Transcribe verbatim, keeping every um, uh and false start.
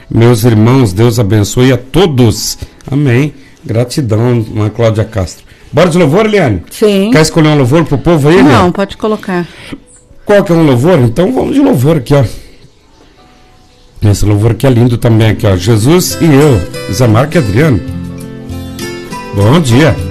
meus irmãos, Deus abençoe a todos. Amém. Gratidão, Ana Cláudia Castro. Bora de louvor, Eliane? Sim. Quer escolher um louvor pro povo aí, Eliane? Não, pode colocar. Qual que é um louvor? Então vamos de louvor aqui, ó. Esse louvor aqui é lindo também, aqui, ó. Jesus e eu, Zé Marco e Adriano. Bom dia.